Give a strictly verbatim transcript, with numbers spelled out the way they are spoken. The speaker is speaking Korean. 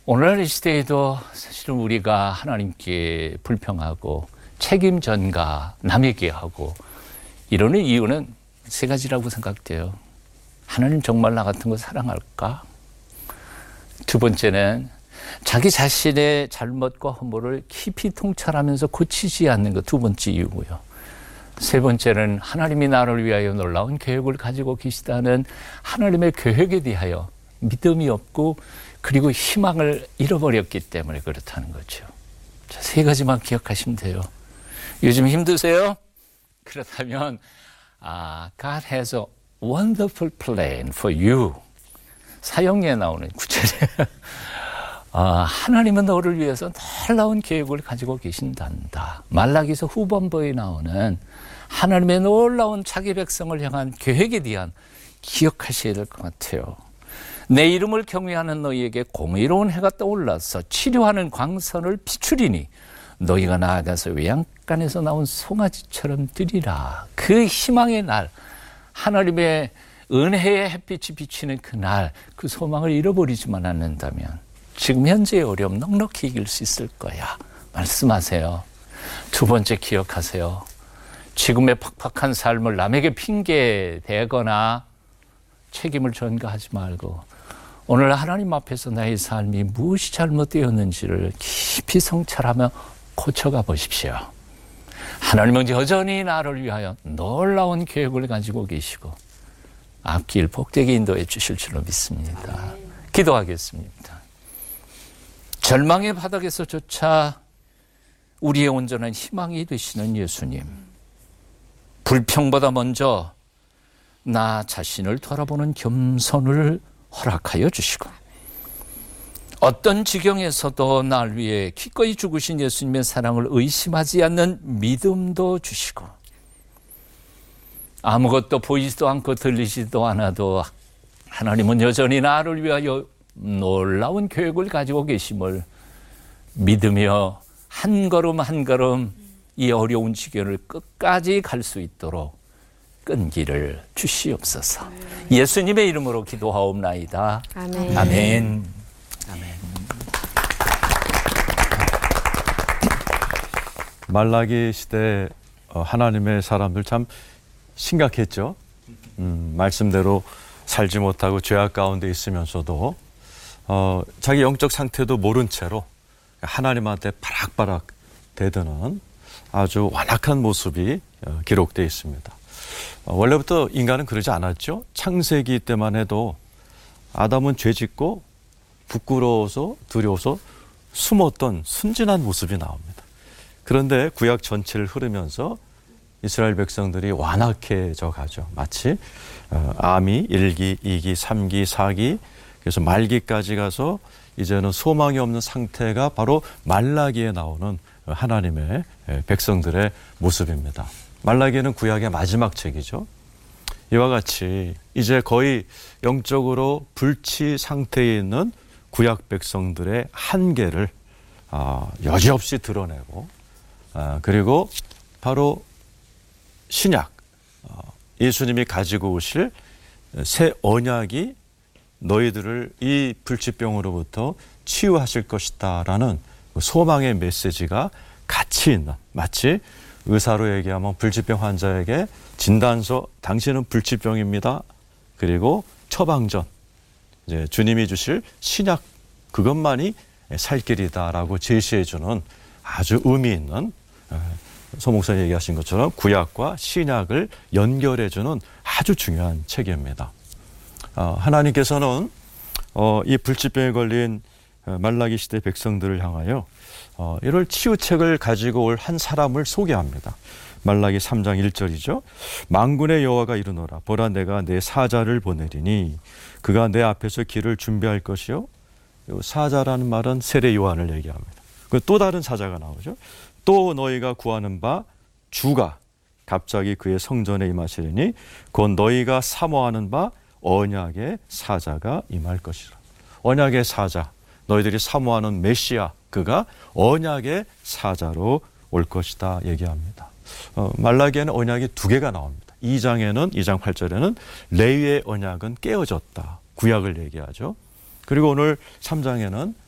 오늘날 이 시대에도 사실은 우리가 하나님께 불평하고 책임 전가 남에게 하고 이러는 이유는 세 가지라고 생각돼요. 하나님 정말 나 같은 거 사랑할까? 두 번째는 자기 자신의 잘못과 허물을 깊이 통찰하면서 고치지 않는 것, 두 번째 이유고요. 세 번째는 하나님이 나를 위하여 놀라운 계획을 가지고 계시다는 하나님의 계획에 대하여 믿음이 없고 그리고 희망을 잃어버렸기 때문에 그렇다는 거죠. 자, 세 가지만 기억하시면 돼요. 요즘 힘드세요? 그렇다면 아, God has a wonderful plan for you. 사형리에 나오는 구절이에요. 아, 하나님은 너를 위해서 놀라운 계획을 가지고 계신단다. 말라기서 후반부에 나오는 하나님의 놀라운 자기 백성을 향한 계획에 대한 기억하셔야 될 것 같아요. 내 이름을 경외하는 너희에게 공의로운 해가 떠올라서 치료하는 광선을 비추리니 너희가 나아가서 외양간에서 나온 송아지처럼 되리라. 그 희망의 날, 하나님의 은혜의 햇빛이 비치는 그 날, 그 소망을 잃어버리지만 않는다면 지금 현재의 어려움 넉넉히 이길 수 있을 거야. 말씀하세요. 두 번째 기억하세요. 지금의 팍팍한 삶을 남에게 핑계 대거나 책임을 전가하지 말고 오늘 하나님 앞에서 나의 삶이 무엇이 잘못되었는지를 깊이 성찰하며 고쳐가 보십시오. 하나님은 여전히 나를 위하여 놀라운 계획을 가지고 계시고 앞길 복되게 인도해 주실 줄로 믿습니다. 기도하겠습니다. 절망의 바닥에서조차 우리의 온전한 희망이 되시는 예수님, 불평보다 먼저 나 자신을 돌아보는 겸손을 허락하여 주시고 어떤 지경에서도 날 위해 기꺼이 죽으신 예수님의 사랑을 의심하지 않는 믿음도 주시고 아무것도 보이지도 않고 들리지도 않아도 하나님은 여전히 나를 위하여 놀라운 계획을 가지고 계심을 믿으며 한 걸음 한 걸음 이 어려운 지경을 끝까지 갈 수 있도록 끈기를 주시옵소서. 예수님의 이름으로 기도하옵나이다. 아멘. 아멘. 아멘. 말라기 시대 하나님의 사람들 참 심각했죠. 음, 말씀대로 살지 못하고 죄악 가운데 있으면서도 어, 자기 영적 상태도 모른 채로 하나님한테 바락바락 대드는 아주 완악한 모습이 기록되어 있습니다. 원래부터 인간은 그러지 않았죠. 창세기 때만 해도 아담은 죄짓고 부끄러워서 두려워서 숨었던 순진한 모습이 나옵니다. 그런데 구약 전체를 흐르면서 이스라엘 백성들이 완악해져 가죠. 마치 암이 일 기, 이 기, 삼 기, 사 기 그래서 말기까지 가서 이제는 소망이 없는 상태가 바로 말라기에 나오는 하나님의 백성들의 모습입니다. 말라기는 구약의 마지막 책이죠. 이와 같이 이제 거의 영적으로 불치 상태에 있는 구약 백성들의 한계를 여지없이 드러내고 그리고 바로 신약, 예수님이 가지고 오실 새 언약이 너희들을 이 불치병으로부터 치유하실 것이다라는 소망의 메시지가 같이 있는, 마치 의사로 얘기하면 불치병 환자에게 진단서 당신은 불치병입니다. 그리고 처방전, 이제 주님이 주실 신약 그것만이 살 길이다라고 제시해 주는 아주 의미 있는 소 목사님 얘기하신 것처럼 구약과 신약을 연결해 주는 아주 중요한 책입니다. 어, 하나님께서는 어, 이 불치병에 걸린 말라기 시대 백성들을 향하여 어, 이럴 치유책을 가지고 올 한 사람을 소개합니다. 말라기 삼 장 일 절이죠. 만군의 여호와가 이르노라. 보라 내가 내 사자를 보내리니 그가 내 앞에서 길을 준비할 것이요. 사자라는 말은 세례 요한을 얘기합니다. 또 다른 사자가 나오죠. 또 너희가 구하는 바 주가 갑자기 그의 성전에 임하시리니 곧 너희가 사모하는 바 언약의 사자가 임할 것이라. 언약의 사자, 너희들이 사모하는 메시아, 그가 언약의 사자로 올 것이다 얘기합니다. 어, 말라기에는 언약이 두 개가 나옵니다. 이 장에는 이 장 팔 절에는 레위의 언약은 깨어졌다. 구약을 얘기하죠. 그리고 오늘 삼 장에는